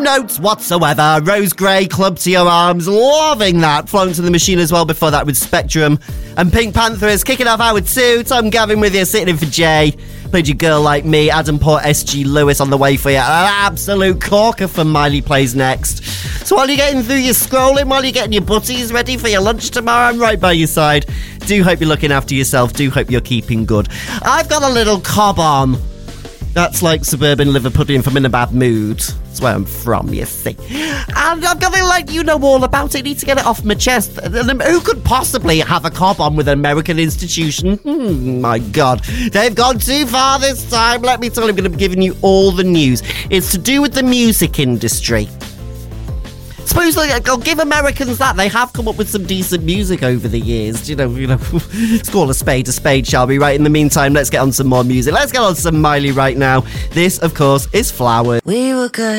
notes whatsoever. Rose Grey, Club to Your Arms, loving that. Florence and the Machine as well before that with Spectrum. And Pink Panthers kicking off hour 2. Tom Gavin with you, sitting in for Jay. Played Your Girl Like Me, Adam Port, SG Lewis on the way for you. An absolute corker for Miley Plays next. So while you're getting through your scrolling, while you're getting your butties ready for your lunch tomorrow, I'm right by your side. Do hope you're looking after yourself. Do hope you're keeping good. I've got a little cob on. That's like suburban liver pudding if I'm in a bad mood. That's where I'm from, you see. And I've got to let you know all about it. I need to get it off my chest. Who could possibly have a cob on with an American institution? My God. They've gone too far this time. Let me tell you, I'm going to be giving you all the news. It's to do with the music industry. Supposedly, I'll give Americans that. They have come up with some decent music over the years. You know, let's call a spade, shall we? Right, in the meantime, let's get on some more music. Let's get on some Miley right now. This, of course, is Flowers. We were good.